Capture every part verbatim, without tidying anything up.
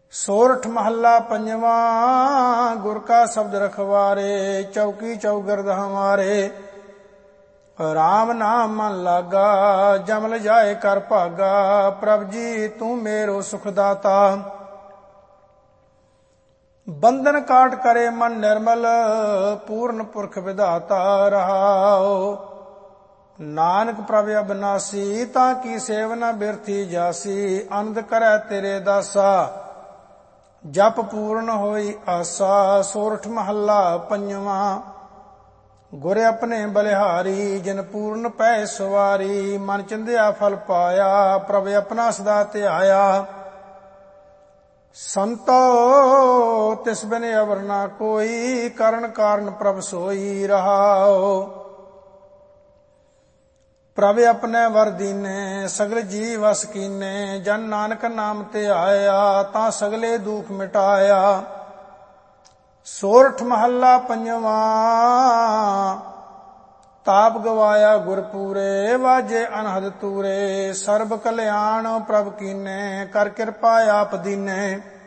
सोरठ महला पंजवा। गुर का शब्द रखवारे, चौकी चौगिरद हमारे। राम नाम मन लागा, जमल जाए कर भागा। प्रभ जी तू मेरो सुखदाता। बंधन काट करे मन निर्मल, पूर्ण पुरख विधाता रहाओ। नानक प्रभ अबनासी, ताकि सेवना बिरथी जासी। आनंद करे तेरे दासा, जप पूर्ण होई आसा। सोरठ महला पंजवा। गुर अपने बलिहारी, जिन पूर्ण पै सवारी। मन चिंध्या फल पाया, प्रभ अपना सदा ध्याया। संतो तिस बिन अवर ना कोई, करण कारण प्रभ सोई रहाओ। प्रभ अपने वर दीने, सगल जीव वस कीने। जन नानक नाम ते आया, ता सगले दुख मिटाया। सोरठ महला पंजवा। ताप गवाया गुर पूरे, वाजे अनहद तूरे। सर्ब कल्याण प्रभ कीने, कर कृपा आप दीने।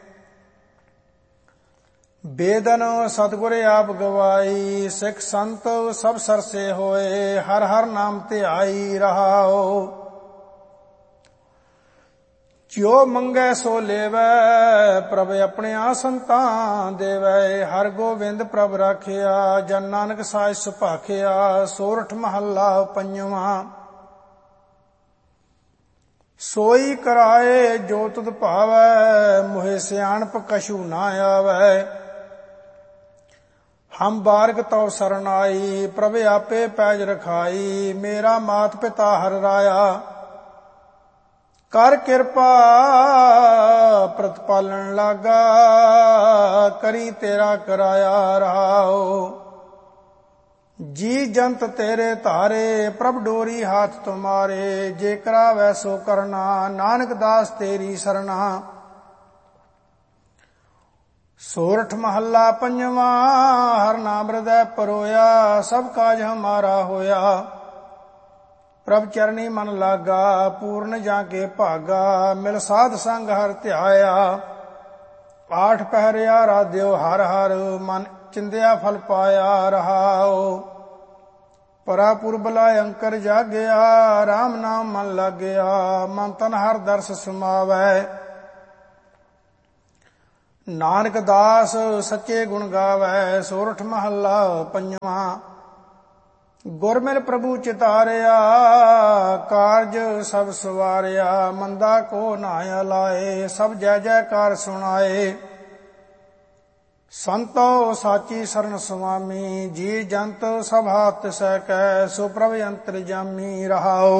बेदन सतगुर आप गवाई, सिख संत सब सरसे होए। हर हर नाम ते आई रहाओ। जो मंगै सो लेवै, प्रभ अपने संतां देवै। हर गोविंद प्रभ राखिया, जन नानक साज सुभाखिया। सोरठ महला पंजवा। सोई कराए जो तुध भावै, मोहे सियाणप कछु ना आवै। हम बारक तौ शरण आई, प्रभ आपे पैज रखाई। मेरा मात पिता हर राया, कर कृपा प्रतिपालन लागा। करी तेरा कराया रहाओ। जी जंत तेरे धारे, प्रभ डोरी हाथ तुम्हारे। जे करावै सो करना, नानक दास तेरी सरना। सोरठ महला पंजवा। हर नाम हृदय परोया, सब काज हमारा होया। प्रभ चरनी मन लागा, पूर्ण जाके भागा। मिल साध संग हर ध्याया। आठ पहर आराध्यो हर हर, मन चिंध्या फल पाया रहाओ। परापुर बलाय अंकर जागया, राम नाम मन लागया। मन तन हर दर्श समावै, नानक दास सच्चे गुण गावै। सोरठ महला पंजवा। गुर मिल प्रभु चितारिया, कारज सब सवारिया। मंदा को नाया लाए, सब जय जयकार सुनाए। संतो साची शरण सुआमी, जी जंत सब हाथ सकै। सो प्रभ अंतर्जामी रहाओ।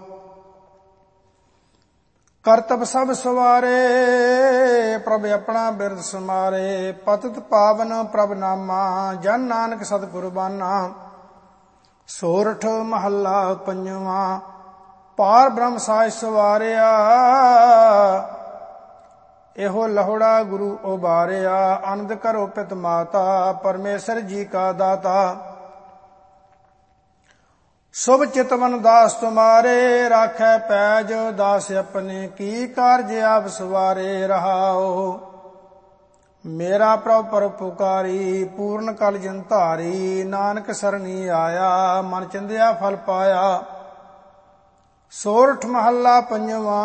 करतब सब सवारे, प्रभ अपना बिरद समारे। पतित पावन प्रभ नामा, जन नानक सतगुर बाना। सोरठ महला पंजवा। पार ब्रह्म साज सवारिया, एहो लहोड़ा गुरु उबारिया। आनंद करो पित माता, परमेश्वर जी का दाता। शुभ चितवन दास तुम्हारे, राखै पैज दास अपने। की कारज आप सवारे रहाओ। मेरा प्रभ पर पुकारी, पूर्ण कल जिन धारी। नानक सरनी आया, मन चिंध्या फल पाया। सोरठ महला पंजवा।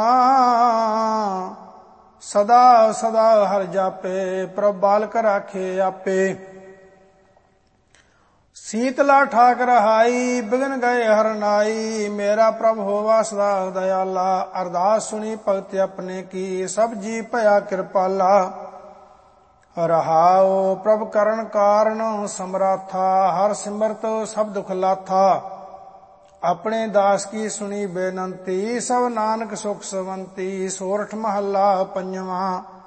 सदा सदा हर जापे, प्रभ बालक राखे आपे। सीतला ठाक रहाई, बिघन गए हर नाई। मेरा प्रभ होवा सदा दयाला, अरदास सुनी भगत अपने की। सब जी भया कृपाला रहाओ। प्रभ करण कारण समराथा, हर सिमरत सब दुख लाथा। अपने दास की सुनी बेनंती, सब नानक सुख सवंती। सोरठ महला पंजवा।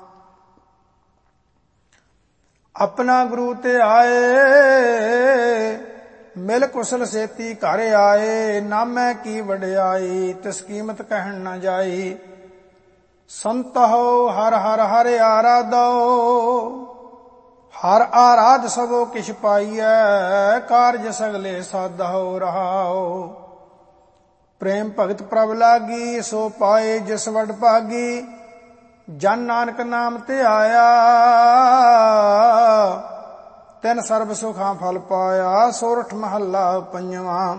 अपना गुरु ते आए, मिल कुशल सेती घर आए। नामै की वड्याई, तिस कीमत कहन न जाई। संत हो हर हर हर आराधो, हर आराध सबो किछ पाइयै। कारज सगले साधो रहाओ। प्रेम भगत प्रभ लागी, सो पाए जिस वड भागी। ਜਨ ਨਾਨਕ ਨਾਮ ਤੇ ਆਇਆ। ਤਿਨ ਸਰਬ ਸੁਖਾਂ ਫਲ ਪਾਇਆ। ਸੋਰਠ ਮਹੱਲਾ ਪੰਜਵਾਂ।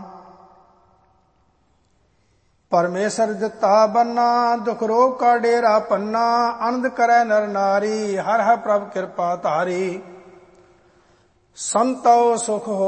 ਪਰਮੇਸ਼ਰ ਦਿੱਤਾ ਬੰਨਾ ਦੁਖ ਰੋਗ ਕਾ ਡੇਰਾ ਪੰਨਾ। ਆਨੰਦ ਕਰੈ ਨਰ ਨਾਰੀ ਹਰਿ ਹਰਿ ਪ੍ਰਭ ਕਿਰਪਾ ਧਾਰੀ। ਸੰਤੋ ਸੁਖ